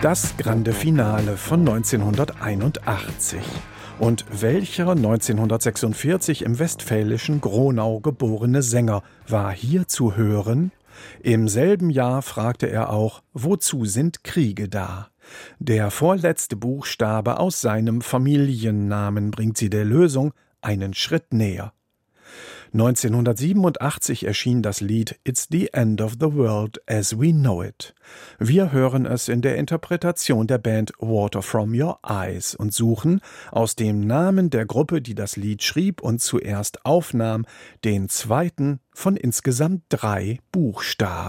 Das Grande Finale von 1981. Und welcher 1946 im westfälischen Gronau geborene Sänger war hier zu hören? Im selben Jahr fragte er auch, wozu sind Kriege da? Der vorletzte Buchstabe aus seinem Familiennamen bringt sie der Lösung einen Schritt näher. 1987 erschien das Lied It's the End of the World as We Know It. Wir hören es in der Interpretation der Band Water from Your Eyes und suchen aus dem Namen der Gruppe, die das Lied schrieb und zuerst aufnahm, den zweiten von insgesamt 3 Buchstaben.